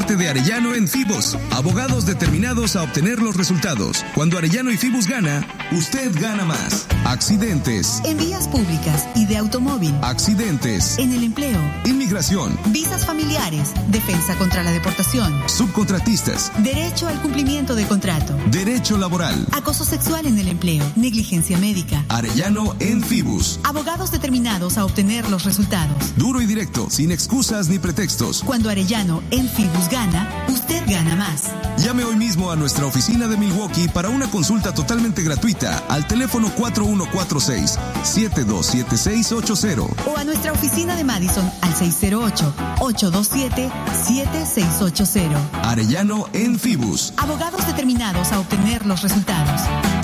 parte de Arellano en Fibus, abogados determinados a obtener los resultados. Cuando Arellano y Fibus gana, usted gana más. Accidentes. En vías públicas y de automóvil. Accidentes. En el empleo. Inmigración. Visas familiares. Defensa contra la deportación. Subcontratistas. Derecho al cumplimiento de contrato. Derecho laboral. Acoso sexual en el empleo. Negligencia médica. Arellano en Fibus. Abogados determinados a obtener los resultados. Duro y directo, sin excusas ni pretextos. Cuando Arellano en Fibus gana, usted gana más. Llame hoy mismo a nuestra oficina de Milwaukee para una consulta totalmente gratuita al teléfono 4146-727680. O a nuestra oficina de Madison al 608-827-7680. Arellano en Fibus. Abogados determinados a obtener los resultados.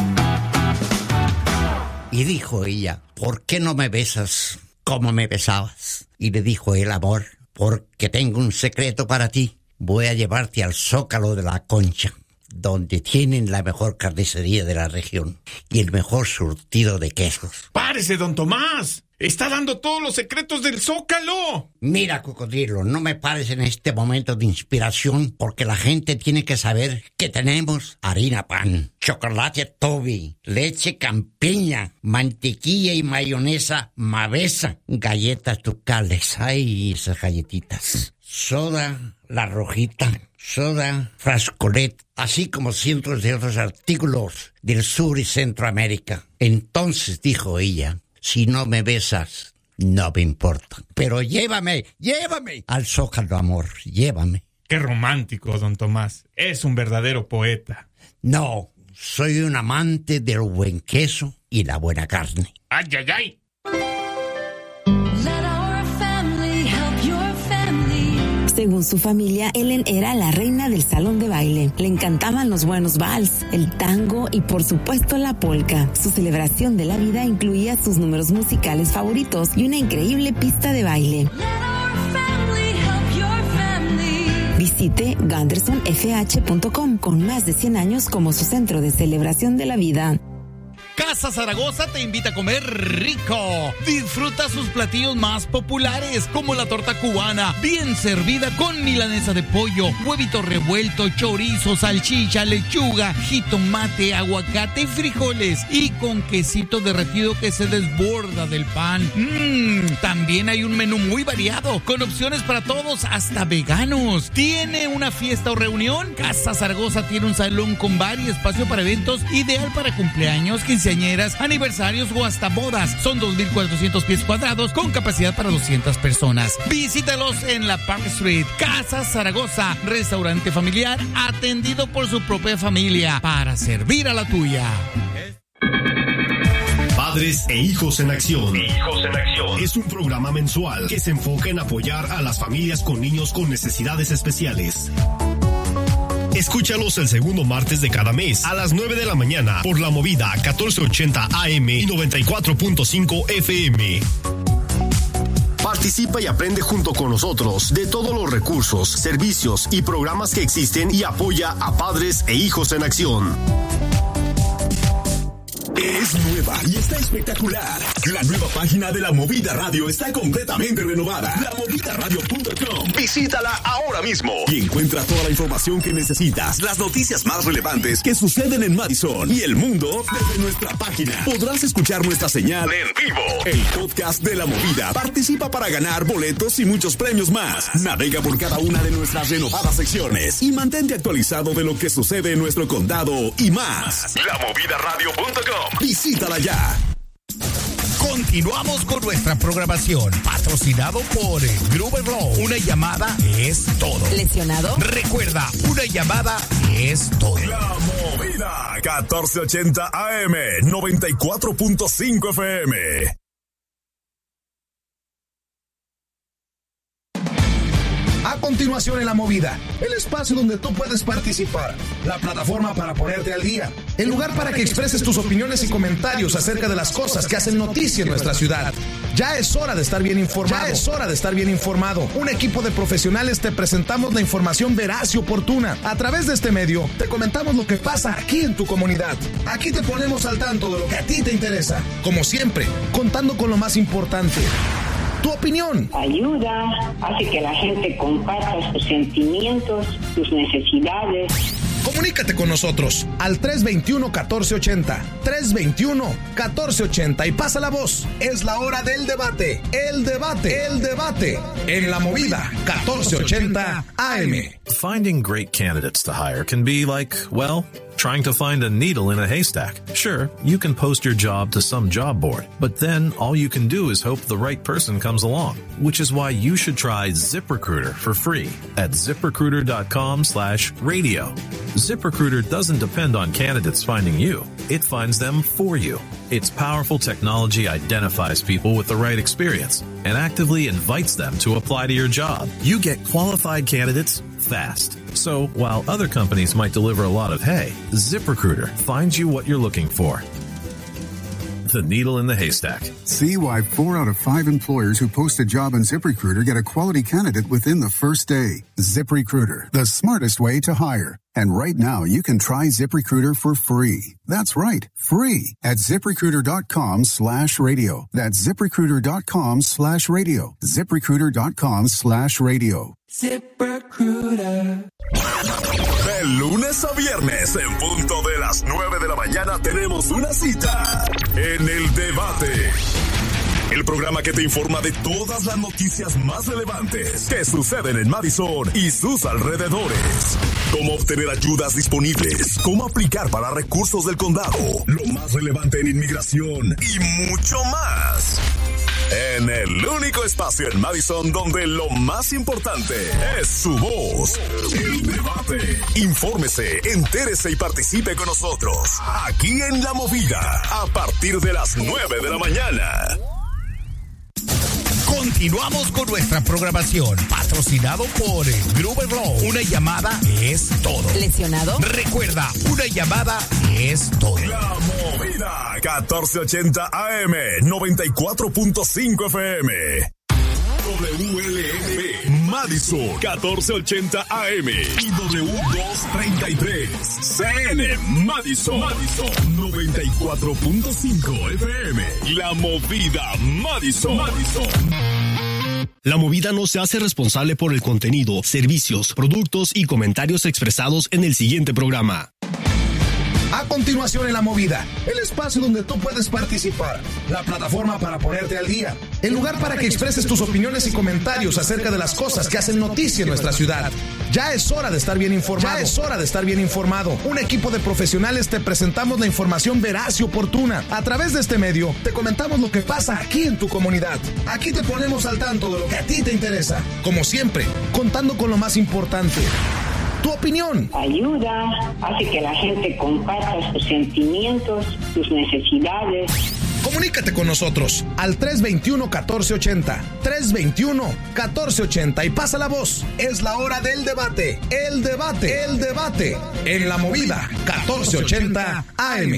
Y dijo ella, ¿por qué no me besas como me besabas? Y le dijo él, amor, porque tengo un secreto para ti. Voy a llevarte al Zócalo de la Concha, donde tienen la mejor carnicería de la región y el mejor surtido de quesos. ¡Párese, don Tomás! ¡Está dando todos los secretos del Zócalo! Mira, cocodrilo, no me pares en este momento de inspiración, porque la gente tiene que saber que tenemos harina pan, chocolate Toby, leche Campiña, mantequilla y mayonesa Mavesa, galletas ducales, ay, esas galletitas, soda La Rojita, soda Frascolet, así como cientos de otros artículos del sur y Centroamérica. Entonces, dijo ella, si no me besas, no me importa. Pero llévame al Zócalo, amor, llévame. Qué romántico, don Tomás. Es un verdadero poeta. No, soy un amante del buen queso y la buena carne. ¡Ay, ay, ay! Según su familia, Ellen era la reina del salón de baile. Le encantaban los buenos vals, el tango y por supuesto la polka. Su celebración de la vida incluía sus números musicales favoritos y una increíble pista de baile. Visite GandersonFH.com con más de 100 años como su centro de celebración de la vida. Casa Zaragoza te invita a comer rico. Disfruta sus platillos más populares como la torta cubana, bien servida con milanesa de pollo, huevito revuelto, chorizo, salchicha, lechuga, jitomate, aguacate y frijoles y con quesito derretido que se desborda del pan. También hay un menú muy variado con opciones para todos, hasta veganos. ¿Tiene una fiesta o reunión? Casa Zaragoza tiene un salón con bar y espacio para eventos ideal para cumpleaños, quinceañeras, aniversarios o hasta bodas. Son 2,400 pies cuadrados con capacidad para 200 personas. Visítalos en la Park Street. Casa Zaragoza, restaurante familiar atendido por su propia familia para servir a la tuya. Padres e Hijos en Acción. Es un programa mensual que se enfoca en apoyar a las familias con niños con necesidades especiales. Escúchalos el segundo martes de cada mes a las 9 de la mañana por La Movida 1480 AM y 94.5 FM. Participa y aprende junto con nosotros de todos los recursos, servicios y programas que existen y apoya a Padres e Hijos en Acción. Es nueva y está espectacular. La nueva página de La Movida Radio está completamente renovada. LaMovidaRadio.com. Visítala ahora mismo y encuentra toda la información que necesitas, las noticias más relevantes que suceden en Madison y el mundo desde nuestra página. Podrás escuchar nuestra señal en vivo, el podcast de La Movida. Participa para ganar boletos y muchos premios más. Navega por cada una de nuestras renovadas secciones y mantente actualizado de lo que sucede en nuestro condado y más. LaMovidaRadio.com. Visítala ya. Continuamos con nuestra programación, patrocinado por Gruber Law. Una llamada es todo. ¿Lesionado? Recuerda, una llamada es todo. La Movida 1480 AM, 94.5 FM. A continuación en La Movida, el espacio donde tú puedes participar, la plataforma para ponerte al día, el lugar para que expreses tus opiniones y comentarios acerca de las cosas que hacen noticia en nuestra ciudad. Ya es hora de estar bien informado. Un equipo de profesionales te presentamos la información veraz y oportuna. A través de este medio, te comentamos lo que pasa aquí en tu comunidad. Aquí te ponemos al tanto de lo que a ti te interesa. Como siempre, contando con lo más importante, Tu opinión ayuda, hace que la gente comparta sus sentimientos, sus necesidades. Comunícate con nosotros al 321-1480, 321-1480 y pasa la voz. Es la hora del debate, el debate, en La Movida 1480 AM. Finding great candidates to hire can be like, well, trying to find a needle in a haystack. Sure, you can post your job to some job board, but then all you can do is hope the right person comes along, which is why you should try ZipRecruiter for free at ZipRecruiter.com/radio. ZipRecruiter doesn't depend on candidates finding you. It finds them for you. Its powerful technology identifies people with the right experience and actively invites them to apply to your job. You get qualified candidates fast. So while other companies might deliver a lot of hay, ZipRecruiter finds you what you're looking for. The needle in the haystack. See why 4 out of 5 employers who post a job on ZipRecruiter get a quality candidate within the first day. ZipRecruiter, the smartest way to hire. And right now, you can try ZipRecruiter for free. That's right, free at ZipRecruiter.com/radio. That's ZipRecruiter.com/radio. ZipRecruiter.com/radio. ZipRecruiter. De lunes a viernes, en punto de las 9 de la mañana, tenemos una cita en El Debate. El programa que te informa de todas las noticias más relevantes que suceden en Madison y sus alrededores. Cómo obtener ayudas disponibles, cómo aplicar para recursos del condado, lo más relevante en inmigración y mucho más. En el único espacio en Madison donde lo más importante es su voz. El Debate. Infórmese, entérese y participe con nosotros. Aquí en La Movida, a partir de las 9 de la mañana. Continuamos con nuestra programación, patrocinado por Gruber Law. Una llamada es todo. ¿Lesionado? Recuerda, una llamada es todo. La Movida, 1480 AM, 94.5 FM. WLNB, Madison, 1480 AM y W233, CN, Madison, 94.5 FM. La Movida, Madison. La Movida no se hace responsable por el contenido, servicios, productos y comentarios expresados en el siguiente programa. A continuación en La Movida, el espacio donde tú puedes participar, la plataforma para ponerte al día, el lugar para que expreses tus opiniones y comentarios acerca de las cosas que hacen noticia en nuestra ciudad. Ya es hora de estar bien informado. Un equipo de profesionales te presentamos la información veraz y oportuna. A través de este medio, te comentamos lo que pasa aquí en tu comunidad. Aquí te ponemos al tanto de lo que a ti te interesa. Como siempre, contando con lo más importante. Tu opinión ayuda, hace que la gente comparta sus sentimientos, sus necesidades. Comunícate con nosotros al 321-1480, 321-1480 y pasa la voz. Es la hora del debate, el debate, en La Movida 1480 AM.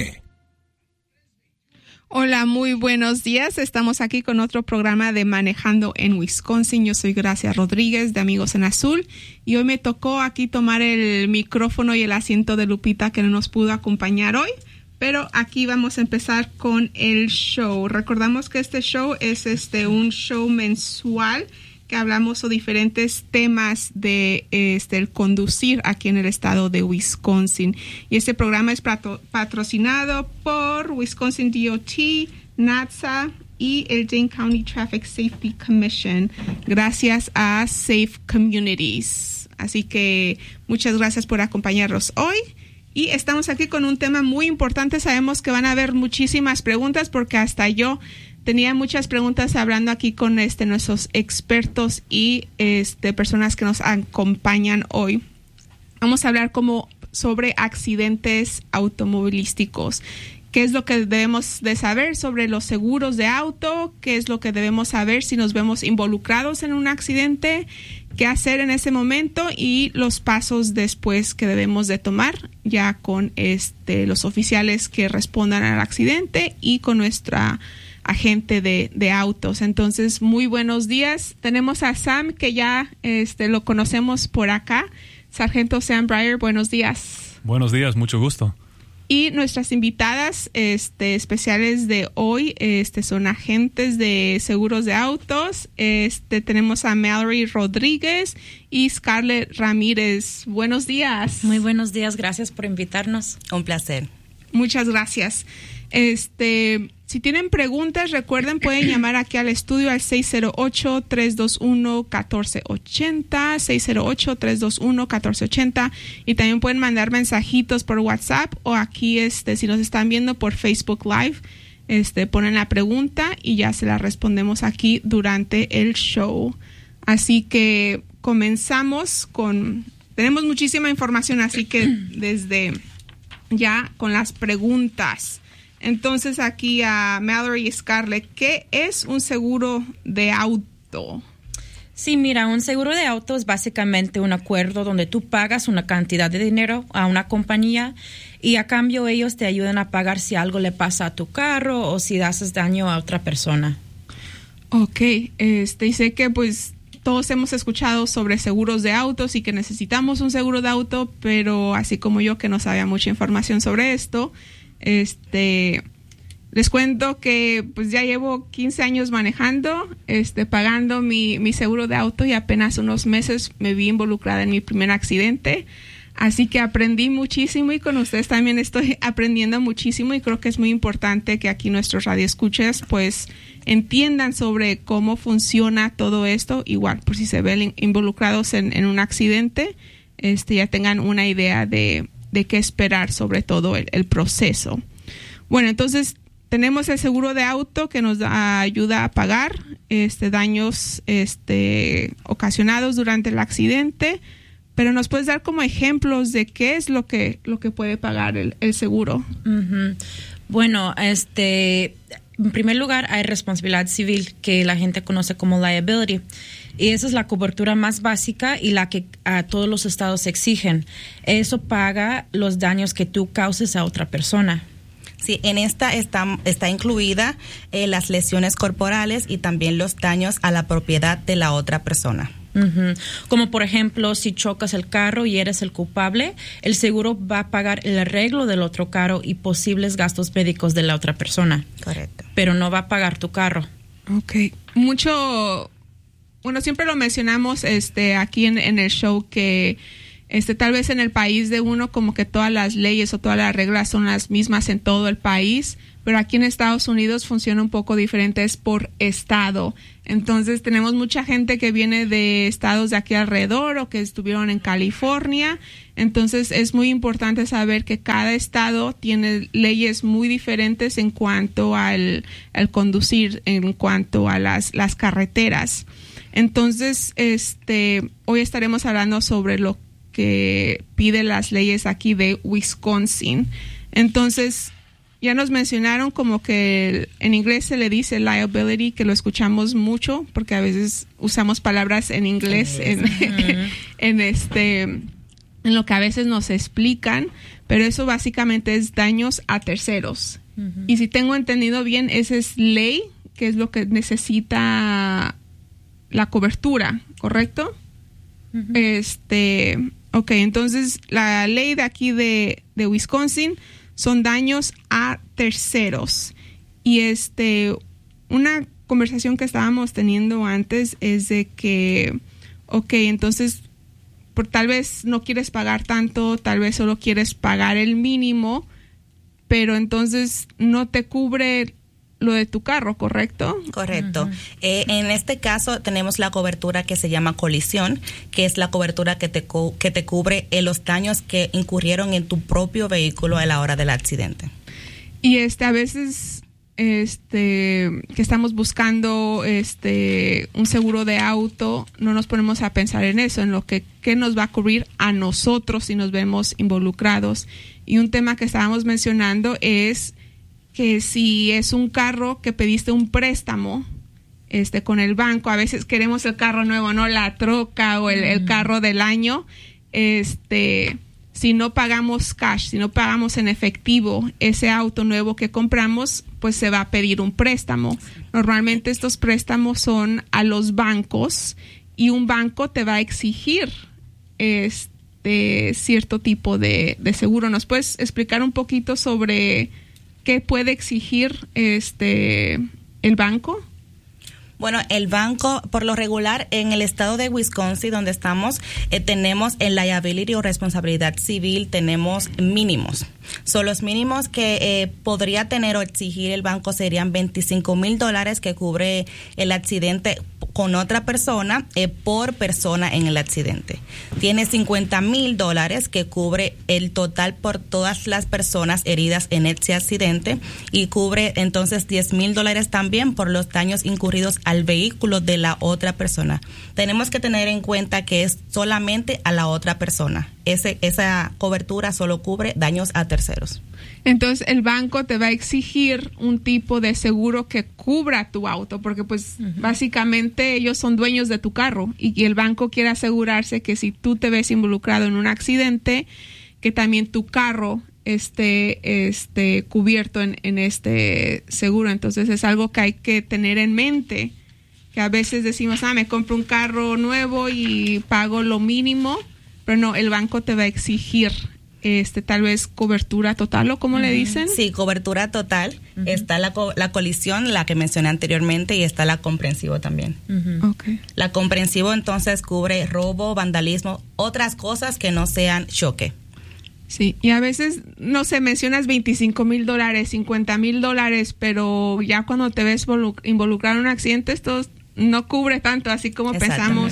Hola, muy buenos días. Estamos aquí con otro programa de Manejando en Wisconsin. Yo soy Gracia Rodríguez de Amigos en Azul y hoy me tocó aquí tomar el micrófono y el asiento de Lupita, que no nos pudo acompañar hoy. Pero aquí vamos a empezar con el show. Recordamos que este show es un show mensual que hablamos de diferentes temas de el conducir aquí en el estado de Wisconsin. Y este programa es patrocinado por Wisconsin DOT, NHTSA y el Dane County Traffic Safety Commission, gracias a Safe Communities. Así que muchas gracias por acompañarnos hoy. Y estamos aquí con un tema muy importante. Sabemos que van a haber muchísimas preguntas porque hasta yo tenía muchas preguntas hablando aquí con nuestros expertos y personas que nos acompañan hoy. Vamos a hablar sobre accidentes automovilísticos. ¿Qué es lo que debemos de saber sobre los seguros de auto? ¿Qué es lo que debemos saber si nos vemos involucrados en un accidente? ¿Qué hacer en ese momento? Y los pasos después que debemos de tomar ya con los oficiales que respondan al accidente y con nuestra agente de autos. Entonces, muy buenos días. Tenemos a Sam, que ya lo conocemos por acá. Sargento Sam Breyer, buenos días. Buenos días, mucho gusto. Y nuestras invitadas especiales de hoy son agentes de seguros de autos. Tenemos a Mallory Rodríguez y Scarlett Ramírez. Buenos días. Muy buenos días, gracias por invitarnos. Un placer. Muchas gracias. Si tienen preguntas, recuerden, pueden llamar aquí al estudio al 608-321-1480, 608-321-1480, y también pueden mandar mensajitos por WhatsApp o aquí, si nos están viendo por Facebook Live, ponen la pregunta y ya se la respondemos aquí durante el show. Así que comenzamos tenemos muchísima información, así que desde ya con las preguntas. Entonces aquí a Mallory y Scarlett, ¿qué es un seguro de auto? Sí, mira, un seguro de auto es básicamente un acuerdo donde tú pagas una cantidad de dinero a una compañía y a cambio ellos te ayudan a pagar si algo le pasa a tu carro o si haces daño a otra persona. Ok, y sé que pues todos hemos escuchado sobre seguros de autos y que necesitamos un seguro de auto, pero así como yo que no sabía mucha información sobre esto, les cuento que pues ya llevo 15 años manejando, pagando mi seguro de auto, y apenas unos meses me vi involucrada en mi primer accidente. Así que aprendí muchísimo y con ustedes también estoy aprendiendo muchísimo, y creo que es muy importante que aquí nuestros radioescuchas pues entiendan sobre cómo funciona todo esto. Igual, por si se ven involucrados en un accidente, ya tengan una idea de qué esperar sobre todo el proceso. Bueno, entonces tenemos el seguro de auto que nos ayuda a pagar daños ocasionados durante el accidente, pero ¿nos puedes dar como ejemplos de qué es lo que puede pagar el seguro? Uh-huh. Bueno, en primer lugar hay responsabilidad civil, que la gente conoce como liability. Y esa es la cobertura más básica y la que a todos los estados exigen. Eso paga los daños que tú causes a otra persona. Sí, en esta está incluida las lesiones corporales y también los daños a la propiedad de la otra persona. Uh-huh. Como por ejemplo, si chocas el carro y eres el culpable, el seguro va a pagar el arreglo del otro carro y posibles gastos médicos de la otra persona. Correcto. Pero no va a pagar tu carro. Ok. Bueno, siempre lo mencionamos aquí en el show que tal vez en el país de uno como que todas las leyes o todas las reglas son las mismas en todo el país, pero aquí en Estados Unidos funciona un poco diferente, es por estado. Entonces tenemos mucha gente que viene de estados de aquí alrededor o que estuvieron en California. Entonces es muy importante saber que cada estado tiene leyes muy diferentes en cuanto al conducir, en cuanto a las carreteras. Entonces hoy estaremos hablando sobre lo que pide las leyes aquí de Wisconsin. Entonces ya nos mencionaron como que en inglés se le dice liability, que lo escuchamos mucho porque a veces usamos palabras en inglés en lo que a veces nos explican, pero eso básicamente es daños a terceros. Uh-huh. Y si tengo entendido bien, esa es ley, que es lo que necesita la cobertura, ¿correcto? Uh-huh. Ok, entonces la ley de aquí de Wisconsin son daños a terceros. Y una conversación que estábamos teniendo antes es de que, ok, entonces tal vez no quieres pagar tanto, tal vez solo quieres pagar el mínimo, pero entonces no te cubre lo de tu carro, ¿correcto? Correcto. Uh-huh. En este caso tenemos la cobertura que se llama colisión, que es la cobertura que te cubre los daños que incurrieron en tu propio vehículo a la hora del accidente. Y a veces que estamos buscando un seguro de auto, no nos ponemos a pensar en eso, en lo que nos va a cubrir a nosotros si nos vemos involucrados. Y un tema que estábamos mencionando es que si es un carro que pediste un préstamo con el banco, a veces queremos el carro nuevo, no la troca o el carro del año, si no pagamos cash, si no pagamos en efectivo ese auto nuevo que compramos, pues se va a pedir un préstamo. Normalmente estos préstamos son a los bancos y un banco te va a exigir cierto tipo de seguro. ¿Nos puedes explicar un poquito sobre qué puede exigir el banco? Bueno, el banco, por lo regular, en el estado de Wisconsin, donde estamos, tenemos en liability o responsabilidad civil, tenemos mínimos. Son los mínimos que podría tener o exigir el banco serían $25,000 que cubre el accidente con otra persona por persona en el accidente. Tiene $50,000 que cubre el total por todas las personas heridas en ese accidente y cubre entonces $10,000 también por los daños incurridos al vehículo de la otra persona. Tenemos que tener en cuenta que es solamente a la otra persona. Esa cobertura solo cubre daños a terceros. Entonces el banco te va a exigir un tipo de seguro que cubra tu auto, porque pues básicamente ellos son dueños de tu carro y el banco quiere asegurarse que si tú te ves involucrado en un accidente, que también tu carro esté cubierto en este seguro. Entonces es algo que hay que tener en mente, que a veces decimos, me compro un carro nuevo y pago lo mínimo, pero no, el banco te va a exigir tal vez cobertura total, ¿o cómo le dicen? Sí, cobertura total. Está la colisión, la que mencioné anteriormente, y está la comprensivo también. Okay. La comprensivo entonces cubre robo, vandalismo, otras cosas que no sean choque. Sí, y a veces, no sé, mencionas $25,000, $50,000, pero ya cuando te ves involucrado en un accidente, esto no cubre tanto, así como pensamos,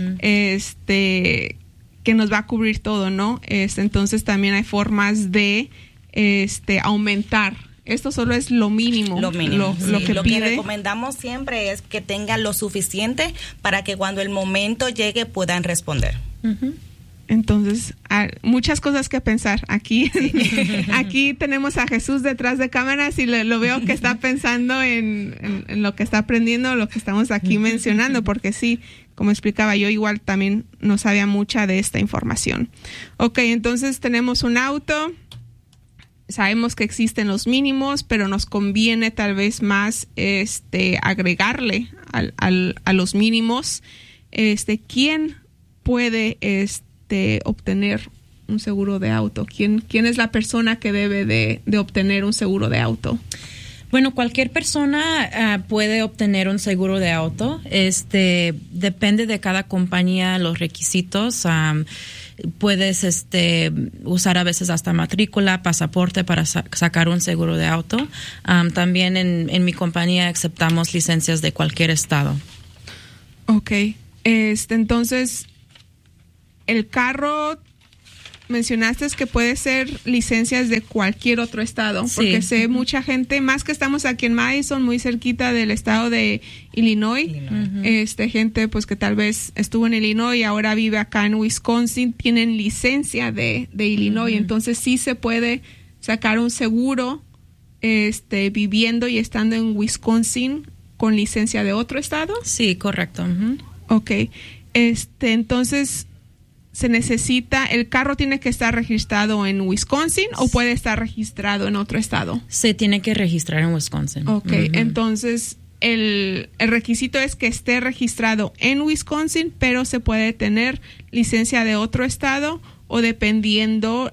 que nos va a cubrir todo, ¿no? Entonces también hay formas de aumentar. Esto solo es lo mínimo. Lo mínimo. Lo que recomendamos siempre es que tengan lo suficiente para que cuando el momento llegue puedan responder. Entonces, muchas cosas que pensar. Aquí tenemos a Jesús detrás de cámaras y lo veo que está pensando en lo que está aprendiendo, lo que estamos aquí mencionando, porque sí, como explicaba, yo igual también no sabía mucha de esta información. Ok, entonces tenemos un auto, sabemos que existen los mínimos, pero nos conviene tal vez más agregarle a los mínimos. ¿Quién puede obtener un seguro de auto? ¿Quién es la persona que debe de obtener un seguro de auto? Bueno, cualquier persona puede obtener un seguro de auto. Depende de cada compañía los requisitos. Puedes usar a veces hasta matrícula, pasaporte para sacar un seguro de auto. También en mi compañía aceptamos licencias de cualquier estado. Ok. Entonces, el carro, mencionaste que puede ser licencias de cualquier otro estado, porque sé mucha gente, más que estamos aquí en Madison, muy cerquita del estado de Illinois. Gente pues que tal vez estuvo en Illinois y ahora vive acá en Wisconsin, tienen licencia de Illinois, entonces sí se puede sacar un seguro viviendo y estando en Wisconsin con licencia de otro estado. Sí, correcto. Ok, entonces se necesita, ¿el carro tiene que estar registrado en Wisconsin o puede estar registrado en otro estado? Se tiene que registrar en Wisconsin. Ok, entonces el requisito es que esté registrado en Wisconsin, pero se puede tener licencia de otro estado o dependiendo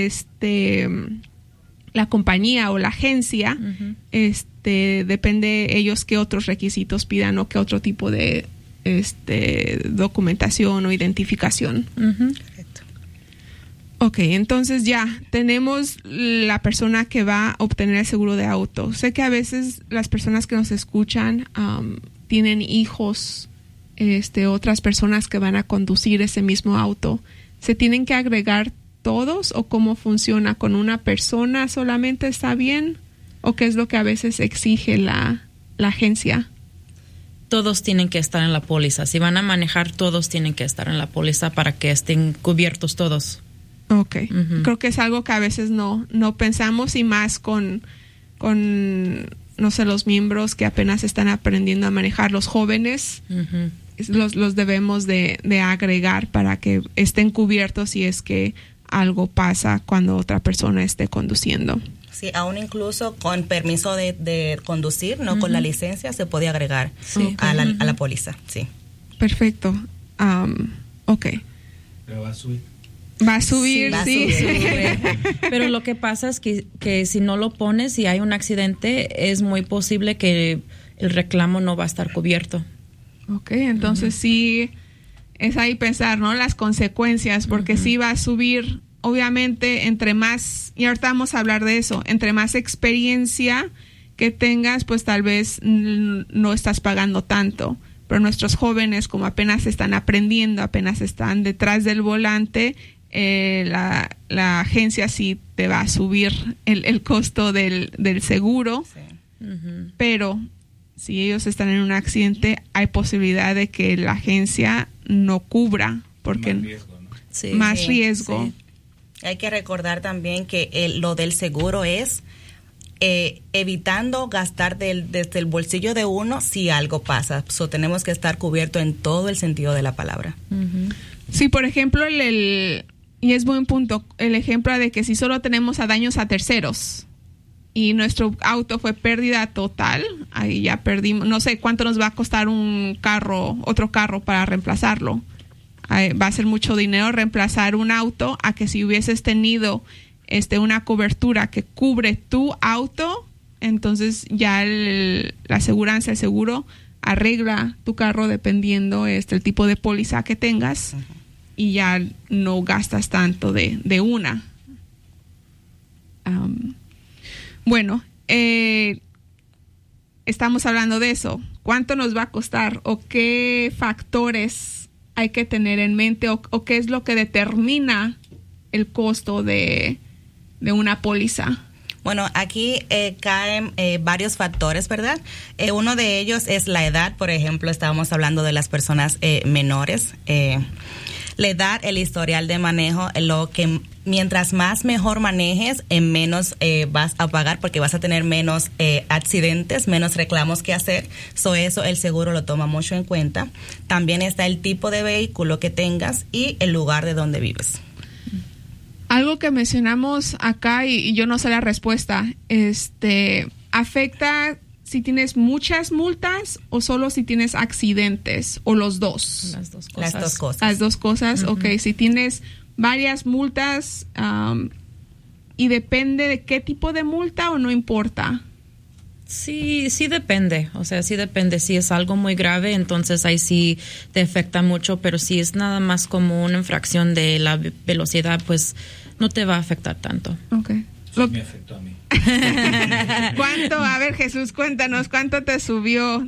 la compañía o la agencia, depende ellos qué otros requisitos pidan o qué otro tipo de documentación o identificación. Correcto. Ok, entonces ya tenemos la persona que va a obtener el seguro de auto. Sé que a veces las personas que nos escuchan tienen hijos, otras personas que van a conducir ese mismo auto. ¿Se tienen que agregar todos o cómo funciona? ¿Con una persona solamente está bien? ¿O qué es lo que a veces exige la agencia? Todos tienen que estar en la póliza. Si van a manejar, todos tienen que estar en la póliza para que estén cubiertos todos. Ok. Creo que es algo que a veces no pensamos, y más con no sé, los miembros que apenas están aprendiendo a manejar, los jóvenes, los debemos de agregar para que estén cubiertos si es que algo pasa cuando otra persona esté conduciendo. Sí, aún incluso con permiso de conducir, no con la licencia, se puede agregar a la póliza. Sí. Perfecto. Ok. Pero va a subir. Va a subir, sí. Pero lo que pasa es que si no lo pones y hay un accidente, es muy posible que el reclamo no va a estar cubierto. Ok, entonces sí es ahí pensar, ¿no? Las consecuencias, porque sí va a subir, obviamente, entre más, y ahorita vamos a hablar de eso, entre más experiencia que tengas, pues tal vez no estás pagando tanto. Pero nuestros jóvenes, como apenas están aprendiendo, apenas están detrás del volante, la agencia sí te va a subir el costo del seguro. Sí. Pero si ellos están en un accidente, hay posibilidad de que la agencia no cubra, porque más riesgo, ¿no? Más riesgo. Sí. Hay que recordar también que lo del seguro es evitando gastar desde el bolsillo de uno si algo pasa. Tenemos que estar cubiertos en todo el sentido de la palabra. Sí, por ejemplo, y es buen punto, el ejemplo de que si solo tenemos daños a terceros y nuestro auto fue pérdida total, ahí ya perdimos, no sé cuánto nos va a costar otro carro para reemplazarlo. Va a ser mucho dinero reemplazar un auto a que si hubieses tenido una cobertura que cubre tu auto, entonces ya la aseguranza, el seguro arregla tu carro dependiendo el tipo de póliza que tengas. Y ya no gastas tanto de una. Bueno, estamos hablando de eso. ¿Cuánto nos va a costar? ¿O qué factores hay que tener en mente? ¿O qué es lo que determina el costo de una póliza? Bueno, aquí caen varios factores, ¿verdad? Uno de ellos es la edad. Por ejemplo, estábamos hablando de las personas menores. La edad, el historial de manejo, lo que mientras más mejor manejes, menos vas a pagar porque vas a tener menos accidentes, menos reclamos que hacer. Eso el seguro lo toma mucho en cuenta. También está el tipo de vehículo que tengas y el lugar de donde vives. Algo que mencionamos acá y yo no sé la respuesta, ¿afecta si tienes muchas multas o solo si tienes accidentes o los dos? Las dos cosas. Las dos cosas, ok. Si tienes varias multas y depende de qué tipo de multa o no importa. Sí depende, sí depende. Si es algo muy grave, entonces ahí sí te afecta mucho, pero si es nada más como una infracción de la velocidad, pues no te va a afectar tanto. Okay. Sí, me afectó a mí. ¿Cuánto? A ver, Jesús, cuéntanos, ¿cuánto te subió?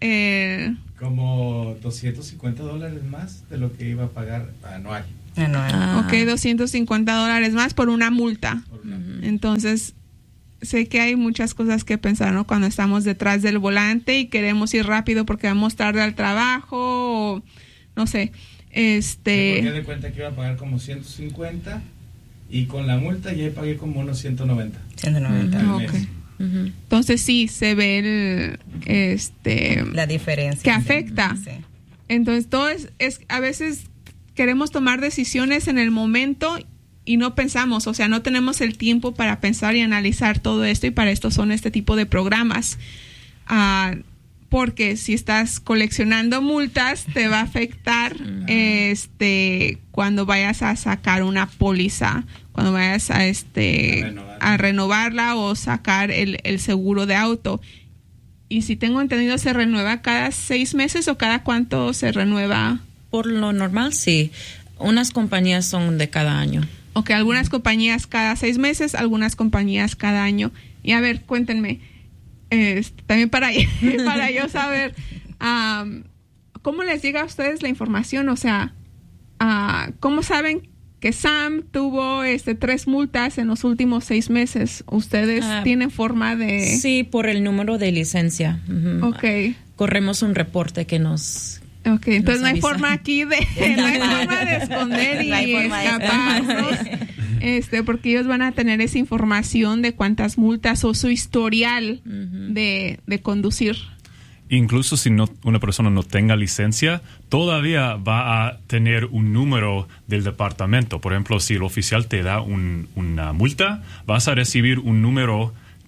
Como $250 más de lo que iba a pagar anual. Ok, $250 más por una multa. Entonces, sé que hay muchas cosas que pensar, ¿no? Cuando estamos detrás del volante y queremos ir rápido porque vamos tarde al trabajo o no sé. Me ponía de cuenta que iba a pagar como 150 y con la multa ya pagué como unos 190. 190 al mes. Okay. Entonces sí se ve la diferencia que afecta. Sí. Entonces todo es a veces queremos tomar decisiones en el momento y no pensamos, no tenemos el tiempo para pensar y analizar todo esto, y para esto son este tipo de programas. Porque si estás coleccionando multas, te va a afectar cuando vayas a sacar una póliza, cuando vayas a renovarla o sacar el seguro de auto. Y si tengo entendido, ¿se renueva cada 6 meses o cada cuánto se renueva? Por lo normal, sí. Unas compañías son de cada año. Ok, algunas compañías cada 6 meses, algunas compañías cada año. Y a ver, cuéntenme, también para yo saber, ¿cómo les llega a ustedes la información? ¿Cómo saben que Sam tuvo 3 multas en los últimos 6 meses? ¿Ustedes tienen forma de...? Sí, por el número de licencia. Ok. Corremos un reporte que nos... Ok, entonces no hay forma aquí no hay forma de esconder y escaparnos. Porque ellos van a tener esa información de cuántas multas o su historial de conducir. Incluso si una persona no tenga licencia, todavía va a tener un número del departamento. Por ejemplo, si el oficial te da una multa, vas a recibir un número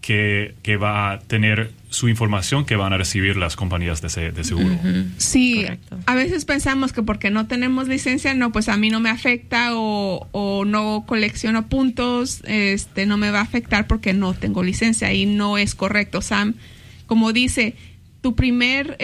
que va a tener su información que van a recibir las compañías de seguro. Sí, correcto. A veces pensamos que porque no tenemos licencia, no, pues a mí no me afecta o no colecciono puntos, no me va a afectar porque no tengo licencia, y no es correcto, Sam. Como dice, tu primer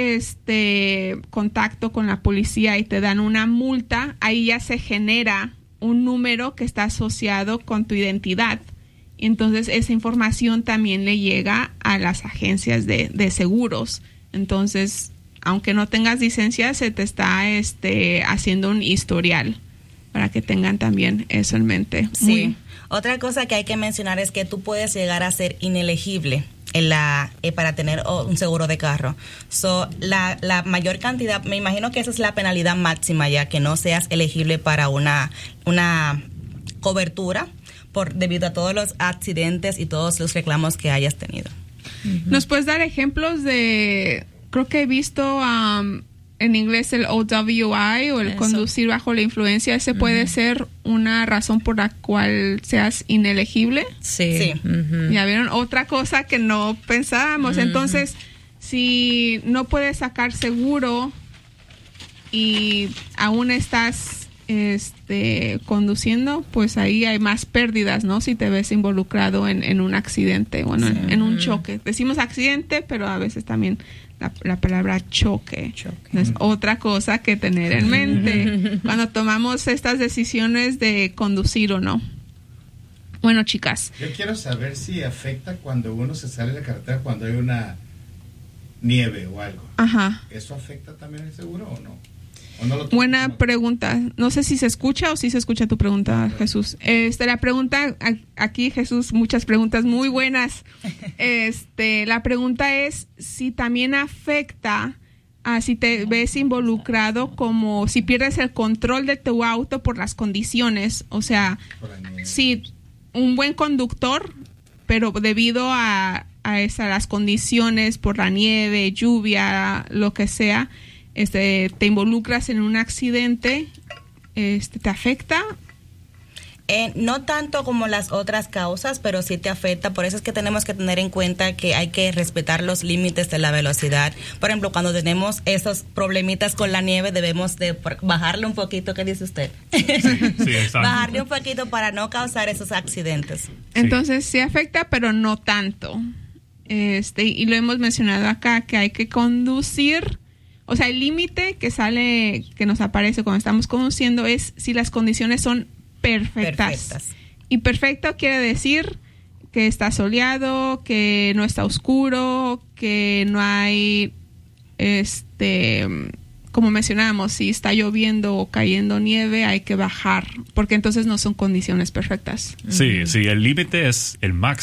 contacto con la policía y te dan una multa, ahí ya se genera un número que está asociado con tu identidad. Y entonces esa información también le llega a las agencias de seguros. Entonces, aunque no tengas licencia, se te está haciendo un historial para que tengan también eso en mente. Sí. Otra cosa que hay que mencionar es que tú puedes llegar a ser inelegible para tener un seguro de carro. La mayor cantidad, me imagino que esa es la penalidad máxima, ya que no seas elegible para una cobertura debido a todos los accidentes y todos los reclamos que hayas tenido. ¿Nos puedes dar ejemplos de, creo que he visto en inglés el OWI o el conducir bajo la influencia? ¿Ese puede ser una razón por la cual seas inelegible? Sí. Ya vieron, otra cosa que no pensábamos. Entonces, si no puedes sacar seguro y aún estás conduciendo, pues ahí hay más pérdidas, ¿no? Si te ves involucrado en un accidente, bueno, en un choque. Decimos accidente, pero a veces también la palabra choque. Es otra cosa que tener en mente cuando tomamos estas decisiones de conducir o no. Bueno, chicas. Yo quiero saber si afecta cuando uno se sale de la carretera cuando hay una nieve o algo. Ajá. ¿Eso afecta también el seguro o no? Buena pregunta. No sé si se escucha o si se escucha tu pregunta, Jesús. La pregunta aquí, Jesús, muchas preguntas muy buenas. La pregunta es si también afecta a si te ves involucrado, como si pierdes el control de tu auto por las condiciones. O sea, si un buen conductor, pero debido a las condiciones, por la nieve, lluvia, lo que sea, te involucras en un accidente, ¿te afecta? No tanto como las otras causas, pero sí te afecta. Por eso es que tenemos que tener en cuenta que hay que respetar los límites de la velocidad. Por ejemplo, cuando tenemos esos problemitas con la nieve, debemos de bajarle un poquito. ¿Qué dice usted? Sí, exacto. Bajarle un poquito para no causar esos accidentes. Entonces sí afecta, pero no tanto. Y lo hemos mencionado acá, que hay que conducir. O sea, el límite que nos aparece cuando estamos conduciendo es si las condiciones son perfectas. Y perfecto quiere decir que está soleado, que no está oscuro, que no hay, como mencionábamos, si está lloviendo o cayendo nieve, hay que bajar, porque entonces no son condiciones perfectas. Sí, el límite es el máximo.